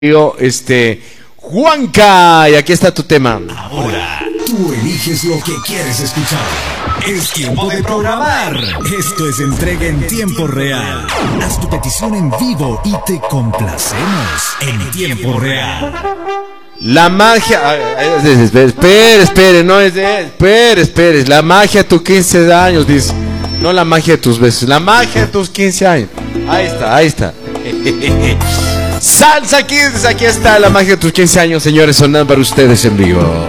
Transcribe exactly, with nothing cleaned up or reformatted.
Este, Juanca, y aquí está tu tema. Ahora, tú eliges lo que quieres escuchar. Es tiempo de programar. Esto es entrega en tiempo real. Haz tu petición en vivo y te complacemos en tiempo real. La magia, espere, espere, no es de, espere, espere, la magia de tus quince años, dice. No la magia de tus besos, la magia de tus quince años. Ahí está, ahí está. Salsa Kids, aquí está la magia de tus quince años, señores, sonando para ustedes en vivo.